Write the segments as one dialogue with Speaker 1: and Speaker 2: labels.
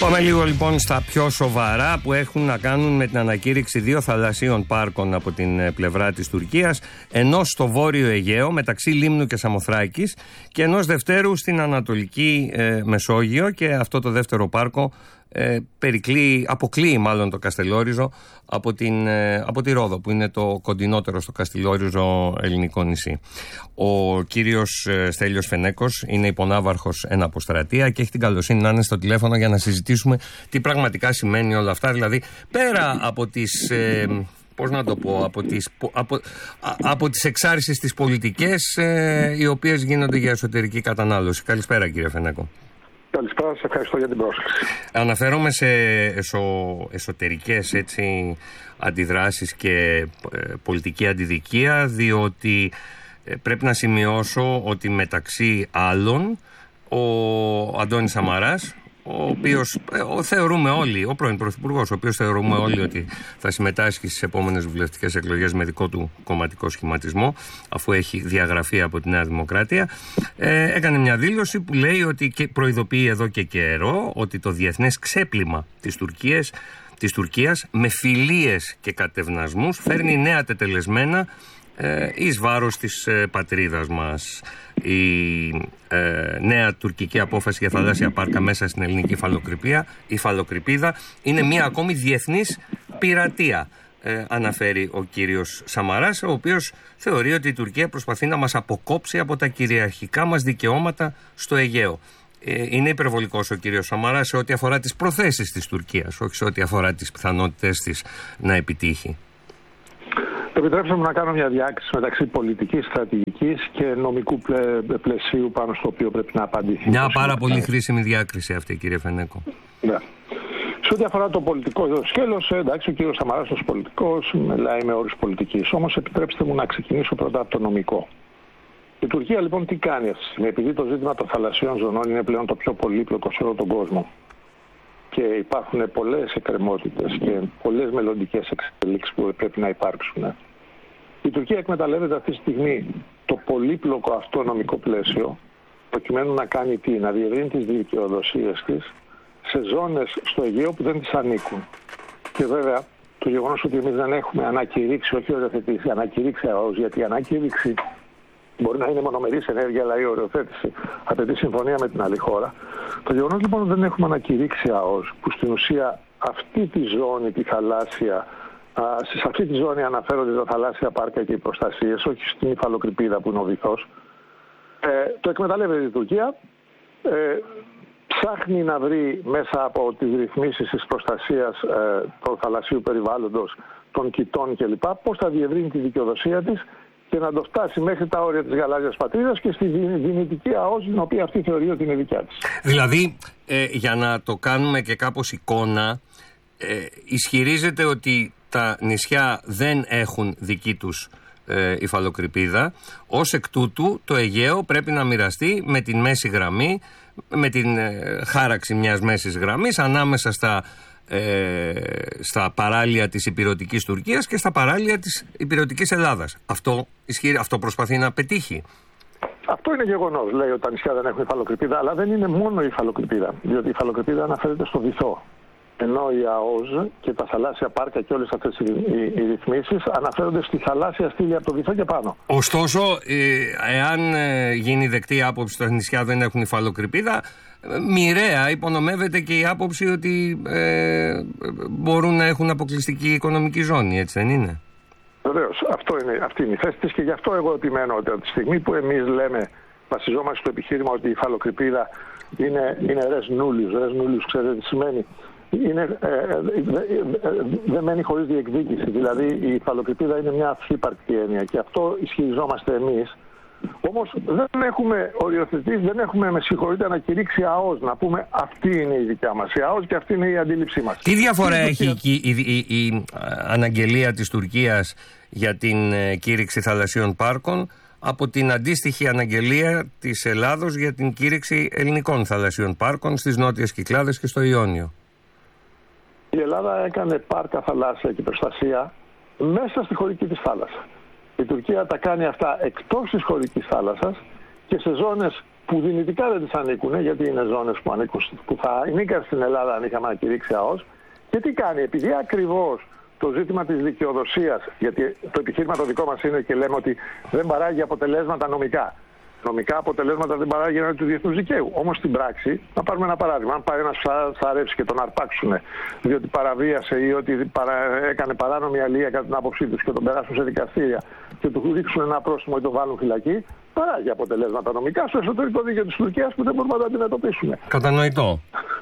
Speaker 1: Πάμε λίγο λοιπόν στα πιο σοβαρά που έχουν να κάνουν με την ανακήρυξη 2 θαλασσίων πάρκων από την πλευρά της Τουρκίας, ενός στο Βόρειο Αιγαίο μεταξύ Λίμνου και Σαμοθράκης και ενός δευτέρου στην Ανατολική Μεσόγειο, και αυτό το δεύτερο πάρκο αποκλείει μάλλον το Καστελόριζο από τη Ρόδο, που είναι το κοντινότερο στο Καστελόριζο ελληνικό νησί. Ο κύριος Στέλιος Φενέκος είναι υπονάβαρχος εν αποστρατεία και έχει την καλοσύνη να είναι στο τηλέφωνο για να συζητήσουμε τι πραγματικά σημαίνει όλα αυτά. Δηλαδή, πέρα από τις από τις εξάρσεις τις πολιτικές οι οποίες γίνονται για εσωτερική κατανάλωση. Καλησπέρα, κύριε Φενέκο.
Speaker 2: Καλησπέρα, σας ευχαριστώ για την πρόσκληση.
Speaker 1: Αναφέρομαι σε εσωτερικές αντιδράσεις και πολιτική αντιδικία, διότι πρέπει να σημειώσω ότι μεταξύ άλλων ο Αντώνης Σαμαράς, ο οποίος θεωρούμε όλοι, ο πρώην Πρωθυπουργός, ο οποίος θεωρούμε όλοι ότι θα συμμετάσχει στις επόμενες βουλευτικές εκλογές με δικό του κομματικό σχηματισμό, αφού έχει διαγραφεί από τη Νέα Δημοκρατία, έκανε μια δήλωση που λέει ότι, και προειδοποιεί εδώ και καιρό, ότι το διεθνές ξέπλυμα της Τουρκίας με φιλίες και κατευνασμούς φέρνει νέα τετελεσμένα εις βάρος της πατρίδας μας. Η νέα τουρκική απόφαση για θαλάσσια πάρκα μέσα στην ελληνική υφαλοκρηπίδα είναι μια ακόμη διεθνής πειρατεία, αναφέρει ο κύριος Σαμαράς, ο οποίος θεωρεί ότι η Τουρκία προσπαθεί να μας αποκόψει από τα κυριαρχικά μας δικαιώματα στο Αιγαίο. Είναι υπερβολικός ο κύριος Σαμαράς σε ό,τι αφορά τις προθέσεις της Τουρκίας, όχι σε ό,τι αφορά τις πιθανότητες της να επιτύχει.
Speaker 2: Επιτρέψτε μου να κάνω μια διάκριση μεταξύ πολιτικής, στρατηγικής και νομικού πλαισίου πάνω στο οποίο πρέπει να απαντήσει.
Speaker 1: Μια πάρα πολύ χρήσιμη διάκριση αυτή, κύριε Φενέκο.
Speaker 2: Ναι. Σε ό,τι αφορά το πολιτικό σκέλος, εντάξει, ο κύριος Σαμαράς ως πολιτικός μιλάει με όρους πολιτικής. Όμως επιτρέψτε μου να ξεκινήσω πρώτα από το νομικό. Η Τουρκία λοιπόν τι κάνει αυτή τη στιγμή? Επειδή το ζήτημα των θαλασσίων ζωνών είναι πλέον το πιο πολύπλοκο σε όλο τον κόσμο και υπάρχουν πολλές εκκρεμότητες και πολλές μελλοντικές εξελίξεις που πρέπει να υπάρξουν, η Τουρκία εκμεταλλεύεται αυτή τη στιγμή το πολύπλοκο αυτό νομικό πλαίσιο προκειμένου να κάνει τι? Να διευρύνει τις δικαιοδοσίες της σε ζώνες στο Αιγαίο που δεν της ανήκουν. Και βέβαια το γεγονός ότι εμείς δεν έχουμε ανακηρύξει, όχι οριοθετήσει, ανακηρύξει ΑΟΣ, γιατί η ανακήρυξη μπορεί να είναι μονομερής ενέργεια, αλλά η οριοθέτηση απαιτεί συμφωνία με την άλλη χώρα. Το γεγονός λοιπόν δεν έχουμε ανακηρύξει ΑΟΣ, που στην ουσία αυτή τη ζώνη, τη θαλάσσια, σε αυτή τη ζώνη αναφέρονται τα θαλάσσια πάρκα και οι προστασίες, όχι στην υφαλοκρηπίδα που είναι ο βυθός, το εκμεταλλεύεται η Τουρκία, ψάχνει να βρει μέσα από τις ρυθμίσεις της προστασίας του θαλασσίου περιβάλλοντος, των κοιτών κλπ. Πώς θα διευρύνει τη δικαιοδοσία της και να το φτάσει μέχρι τα όρια της γαλάζιας πατρίδας και στη δυνητική ΑΟΣ, την οποία αυτή θεωρεί ότι είναι δικιά της.
Speaker 1: Δηλαδή, για να το κάνουμε και κάπως εικόνα, ισχυρίζεται ότι τα νησιά δεν έχουν δική τους υφαλοκρηπίδα. Ως εκ τούτου το Αιγαίο πρέπει να μοιραστεί με την μέση γραμμή, με την χάραξη μιας μέσης γραμμής ανάμεσα στα παράλια της ηπειρωτικής Τουρκίας και στα παράλια της ηπειρωτικής Ελλάδας. Αυτό προσπαθεί να πετύχει.
Speaker 2: Αυτό είναι γεγονός. Λέει ότι τα νησιά δεν έχουν υφαλοκρηπίδα, αλλά δεν είναι μόνο η υφαλοκρηπίδα, διότι η υφαλοκρηπίδα αναφέρεται στο βυθό. Ενώ η ΑΟΣ και τα θαλάσσια πάρκα και όλες αυτές οι ρυθμίσεις αναφέρονται στη θαλάσσια στήλη από το βυθό και πάνω.
Speaker 1: Ωστόσο, εάν γίνει δεκτή η άποψη ότι τα νησιά δεν έχουν υφαλοκρηπίδα, μοιραία υπονομεύεται και η άποψη ότι μπορούν να έχουν αποκλειστική οικονομική ζώνη, έτσι δεν είναι?
Speaker 2: Βεβαίως, αυτή είναι η θέση της και γι' αυτό εγώ επιμένω ότι από τη στιγμή που εμείς βασιζόμαστε στο επιχείρημα ότι η υφαλοκρηπίδα είναι res nullius. Res nullius, ξέρετε τι σημαίνει? Δεν μένει χωρίς διεκδίκηση. Δηλαδή η υφαλοκρηπίδα είναι μια αυσύπαρκτη έννοια και αυτό ισχυριζόμαστε εμείς. Όμως δεν έχουμε οριοθετήσει, δεν έχουμε, ανακηρύξει ΑΟΣ να πούμε αυτή είναι η δικιά μας η ΑΟΣ και αυτή είναι η αντίληψή μας.
Speaker 1: Τι διαφορά έχει η αναγγελία της Τουρκίας για την κήρυξη θαλασσίων πάρκων από την αντίστοιχη αναγγελία της Ελλάδος για την κήρυξη ελληνικών θαλασσίων πάρκων στις νότιες Κυκλάδες και στο Ιόνιο?
Speaker 2: Η Ελλάδα έκανε πάρκα θαλάσσια και προστασία μέσα στη χωρική της θάλασσα. Η Τουρκία τα κάνει αυτά εκτός της χωρικής θάλασσας και σε ζώνες που δυνητικά δεν τις ανήκουν, γιατί είναι ζώνες που θα ανήκαν στην Ελλάδα αν είχαμε ανακηρύξει ΑΟΣ. Και τι κάνει, επειδή ακριβώς το ζήτημα της δικαιοδοσίας, γιατί το επιχείρημα το δικό μας είναι και λέμε ότι δεν παράγει αποτελέσματα νομικά. Νομικά αποτελέσματα δεν παράγει έναντι του διεθνούς δικαίου. Όμως στην πράξη, να πάρουμε ένα παράδειγμα, αν πάει ένας ψαρεύς και τον αρπάξουν διότι παραβίασε ή ότι έκανε παράνομη αλληλεία κατά την άποψή τους και τον περάσουν σε δικαστήρια και του ρίξουν ένα πρόστιμο ή τον βάλουν φυλακή, παράγει αποτελέσματα νομικά στο εσωτερικό δίκαιο της Τουρκίας που δεν μπορούμε να το αντιμετωπίσουμε.
Speaker 1: Κατανοητό.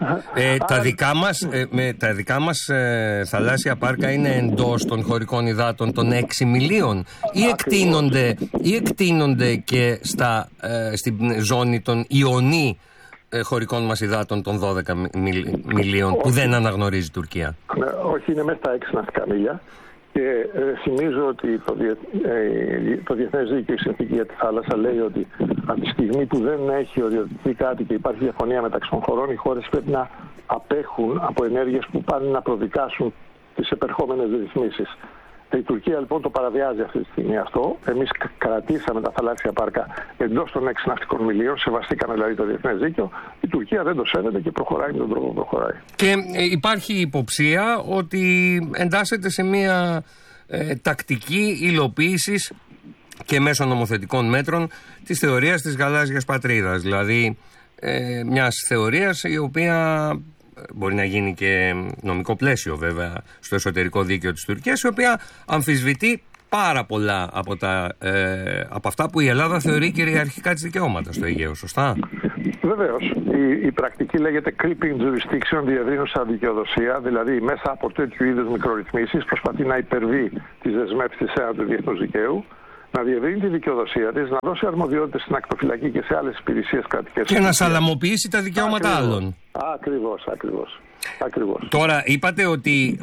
Speaker 1: Τα δικά μας θαλάσσια πάρκα είναι εντός των χωρικών υδάτων των 6 μιλίων ή εκτείνονται και στην ζώνη των ιονί χωρικών μας υδάτων των 12 μιλίων που δεν αναγνωρίζει η Τουρκία.
Speaker 2: Όχι, είναι μέσα στα 6 ναυτικά μίλια. Και θυμίζω ότι το Διεθνές Δίκαιο, η Συνθήκη για τη Θάλασσα, λέει ότι από τη στιγμή που δεν έχει οριοθετηθεί κάτι και υπάρχει διαφωνία μεταξύ των χωρών, οι χώρες πρέπει να απέχουν από ενέργειες που πάνε να προδικάσουν τις επερχόμενες ρυθμίσεις. Η Τουρκία λοιπόν το παραβιάζει αυτή τη στιγμή αυτό. Εμείς κρατήσαμε τα θαλάσσια πάρκα εντός των 6 ναυτικών μιλίων, σεβαστήκαμε δηλαδή το διεθνές δίκαιο. Η Τουρκία δεν το σέβεται και προχωράει με τον τρόπο που προχωράει.
Speaker 1: Και υπάρχει υποψία ότι εντάσσεται σε μια τακτική υλοποίησης και μέσω νομοθετικών μέτρων της θεωρίας της γαλάζιας πατρίδας. Δηλαδή μιας θεωρίας η οποία μπορεί να γίνει και νομικό πλαίσιο βέβαια στο εσωτερικό δίκαιο της Τουρκίας, η οποία αμφισβητεί πάρα πολλά από αυτά που η Ελλάδα θεωρεί κυριαρχικά της δικαιώματα στο Αιγαίο, σωστά?
Speaker 2: Βεβαίως. Η πρακτική λέγεται creeping jurisdiction, διευρύνουσα δικαιοδοσία, δηλαδή μέσα από τέτοιου είδους μικρορυθμίσεις προσπαθεί να υπερβεί τις δεσμεύσεις του διεθνούς δικαίου, να διευρύνει τη δικαιοδοσία της, να δώσει αρμοδιότητες στην ακτοφυλακή και σε άλλες υπηρεσίες κρατικές.
Speaker 1: Και να σαλαμοποιήσει τα δικαιώματα άλλων.
Speaker 2: Ακριβώς.
Speaker 1: Τώρα είπατε ότι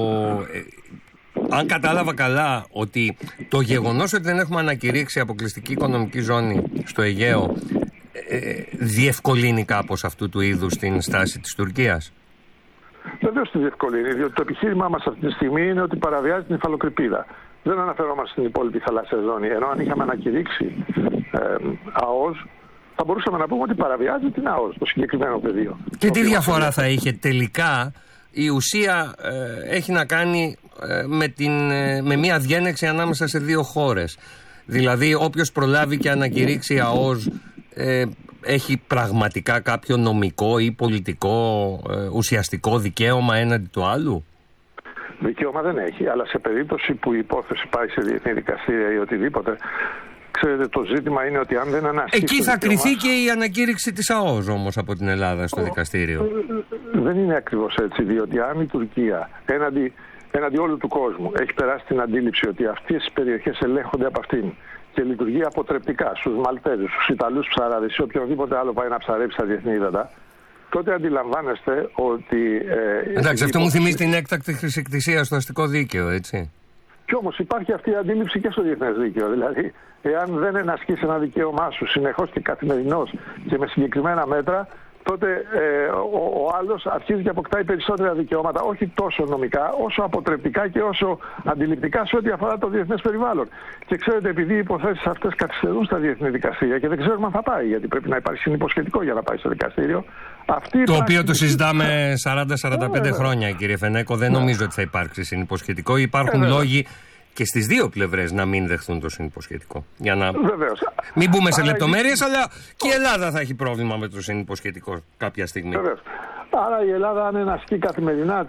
Speaker 1: αν κατάλαβα καλά, ότι το γεγονός ότι δεν έχουμε ανακηρύξει αποκλειστική οικονομική ζώνη στο Αιγαίο διευκολύνει κάπως αυτού του είδους την στάση της Τουρκίας.
Speaker 2: Βεβαίως τη διευκολύνει, διότι το επιχείρημά μας αυτή τη στιγμή είναι ότι παραβιάζει την υφαλοκρηπίδα. Δεν αναφερόμαστε στην υπόλοιπη θαλάσσια ζώνη. Ενώ αν είχαμε ανακηρύξει ΑΟΣ, θα μπορούσαμε να πούμε ότι παραβιάζει την ΑΟΣ, το συγκεκριμένο πεδίο.
Speaker 1: Και τι διαφορά θα είχε τελικά? Η ουσία έχει να κάνει με μια διένεξη ανάμεσα σε δύο χώρες. Δηλαδή όποιος προλάβει και ανακηρύξει ΑΟΣ έχει πραγματικά κάποιο νομικό ή πολιτικό ουσιαστικό δικαίωμα έναντι του άλλου?
Speaker 2: Δικαίωμα δεν έχει, αλλά σε περίπτωση που η υπόθεση πάει σε διεθνή δικαστήρια ή οτιδήποτε, ξέρετε, το ζήτημα είναι ότι αν δεν ανασχίσει.
Speaker 1: Εκεί θα κριθεί και η ανακήρυξη της ΑΟΣ όμως από την Ελλάδα στο δικαστήριο.
Speaker 2: Δεν είναι ακριβώς έτσι, διότι αν η Τουρκία έναντι όλου του κόσμου έχει περάσει την αντίληψη ότι αυτές οι περιοχές ελέγχονται από αυτήν και λειτουργεί αποτρεπτικά στους Μαλτέζους, στους Ιταλούς ψαράδες ή οποιονδήποτε άλλο πάει να ψαρέψει στα διεθνή ύδατα, τότε αντιλαμβάνεστε ότι.
Speaker 1: Εντάξει, αυτό μου θυμίζει την έκτακτη χρησικτησία στο αστικό δίκαιο, έτσι.
Speaker 2: Κι όμως υπάρχει αυτή η αντίληψη και στο διεθνές δίκαιο. Δηλαδή, εάν δεν ενασκείς ένα δικαίωμά σου συνεχώς και καθημερινώς και με συγκεκριμένα μέτρα, τότε ο άλλος αρχίζει και αποκτάει περισσότερα δικαιώματα, όχι τόσο νομικά, όσο αποτρεπτικά και όσο αντιληπτικά σε ό,τι αφορά το διεθνές περιβάλλον. Και ξέρετε, επειδή οι υποθέσεις αυτές καθυστερούν στα διεθνή δικαστήρια και δεν ξέρουμε αν θα πάει, γιατί πρέπει να υπάρχει συνυποσχετικό για να πάει στο δικαστήριο. Το οποίο
Speaker 1: το συζητάμε 40-45 χρόνια, κύριε Φενέκο. Δεν νομίζω ότι θα υπάρξει συνυποσχετικό. Υπάρχουν λόγοι και στις δύο πλευρές να μην δεχθούν το συνυποσχετικό. Για να μην μπούμε σε λεπτομέρειες, αλλά και η Ελλάδα θα έχει πρόβλημα με το συνυποσχετικό κάποια στιγμή.
Speaker 2: Βεβαίως. Άρα η Ελλάδα, αν ενασκεί καθημερινά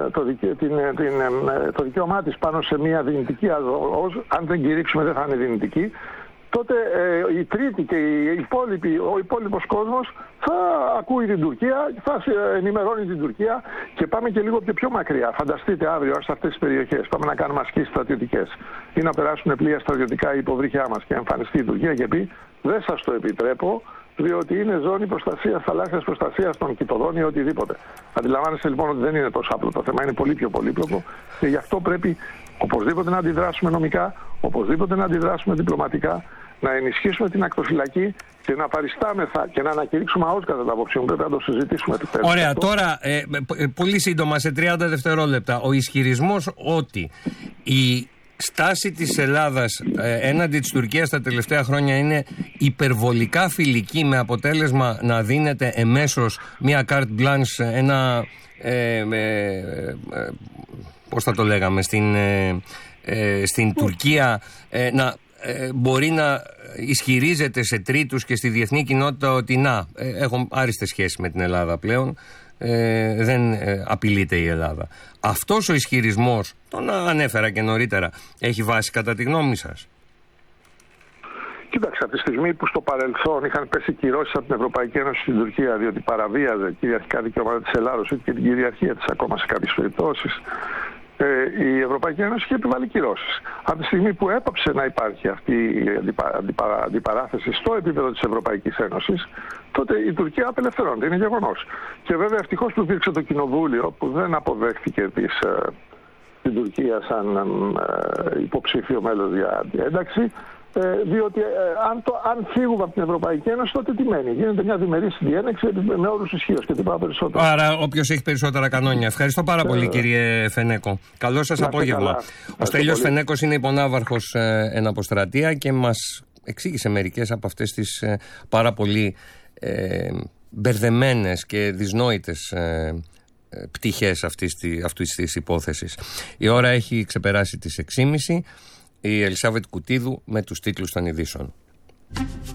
Speaker 2: το δικαίωμά της πάνω σε μια δυνητική ΑΟΣ, αν δεν κηρύξουμε δεν θα είναι δυνητική, τότε η τρίτη και ο υπόλοιπος κόσμος θα ακούει την Τουρκία, θα ενημερώνει την Τουρκία και πάμε και λίγο πιο μακριά. Φανταστείτε αύριο σε αυτές τις περιοχές πάμε να κάνουμε ασκήσεις στρατιωτικές ή να περάσουν πλοία στρατιωτικά υποβρύχια μας και εμφανιστεί η Τουρκία και πει δεν σας το επιτρέπω, διότι είναι ζώνη προστασίας, θαλάσσιας προστασίας των κοιτοδών ή οτιδήποτε. Αντιλαμβάνεστε λοιπόν ότι δεν είναι τόσο απλό το θέμα, είναι πολύ πιο πολύπλοκο και γι' αυτό πρέπει οπωσδήποτε να αντιδράσουμε νομικά, οπωσδήποτε να αντιδράσουμε διπλωματικά, να ενισχύσουμε την ακτοφυλακή και να παριστάμεθα και να ανακηρύξουμε ΑΟΣ κατά την άποψή μου. Πρέπει να το συζητήσουμε επιτέλους.
Speaker 1: Ωραία, τώρα πολύ σύντομα σε 30 δευτερόλεπτα ο ισχυρισμός ότι η στάση της Ελλάδας έναντι της Τουρκίας τα τελευταία χρόνια είναι υπερβολικά φιλική, με αποτέλεσμα να δίνεται εμέσως μια carte blanche, ένα πώς θα το λέγαμε, στην Τουρκία, να μπορεί να ισχυρίζεται σε τρίτους και στη διεθνή κοινότητα ότι έχω άριστες σχέσεις με την Ελλάδα πλέον, δεν απειλείται η Ελλάδα. Αυτός ο ισχυρισμός, τον ανέφερα και νωρίτερα, έχει βάση κατά τη γνώμη σας?
Speaker 2: Κοίταξε, από τη στιγμή που στο παρελθόν είχαν πέσει κυρώσεις από την Ευρωπαϊκή Ένωση στην Τουρκία, διότι παραβίαζε κυριαρχικά δικαιώματα της Ελλάδος ή και την κυριαρχία της ακόμα σε κάποιες περιπτώσεις, η Ευρωπαϊκή Ένωση είχε επιβάλει κυρώσεις. Από τη στιγμή που έπαψε να υπάρχει αυτή η αντιπαράθεση στο επίπεδο της Ευρωπαϊκής Ένωσης, τότε η Τουρκία απελευθερώνεται. Είναι γεγονός. Και βέβαια ευτυχώς που υπήρξε το Κοινοβούλιο που δεν αποδέχτηκε την Τουρκία σαν υποψήφιο μέλος για ένταξη. Διότι αν φύγουμε από την Ευρωπαϊκή Ένωση, τότε τι μένει? Γίνεται μια διμερής διένεξη με όρους ισχύως και τίποτα περισσότερο.
Speaker 1: Άρα όποιος έχει περισσότερα κανόνια. Ευχαριστώ πάρα πολύ, κύριε Φενέκο. Καλό σας απόγευμα. Ο Στέλιος Φενέκος είναι υπονάβαρχος εν αποστρατεία και μας εξήγησε μερικές από αυτές τις πάρα πολύ μπερδεμένες και δυσνόητες πτυχές αυτής της υπόθεσης. Η ώρα έχει ξεπεράσει τις 6:30. Η Ελισάβετ Κουτίδου με τους τίτλους των ειδήσεων.